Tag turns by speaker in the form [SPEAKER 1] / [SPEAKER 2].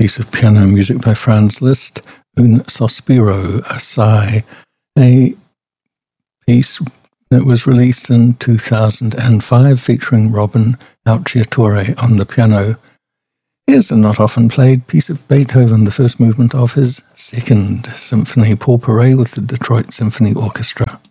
[SPEAKER 1] piece of piano music by Franz Liszt, Un Sospiro, a sigh, a piece that was released in 2005 featuring Robin Altiatore on the piano. Here's a not often played piece of Beethoven, the first movement of his Second Symphony, Paul Paray with the Detroit Symphony Orchestra.